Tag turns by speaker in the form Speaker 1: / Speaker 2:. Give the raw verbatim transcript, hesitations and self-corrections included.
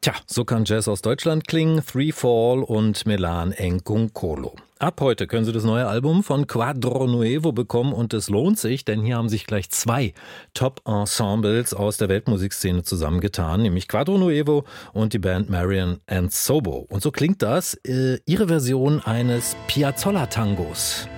Speaker 1: Tja, so kann Jazz aus Deutschland klingen. Three Fall und Melan Nkunkolo. Ab heute können Sie das neue Album von Quadro Nuevo bekommen und es lohnt sich, denn hier haben sich gleich zwei Top-Ensembles aus der Weltmusikszene zusammengetan, nämlich Quadro Nuevo und die Band Marian and Sobo. Und so klingt das, äh, ihre Version eines Piazzolla-Tangos.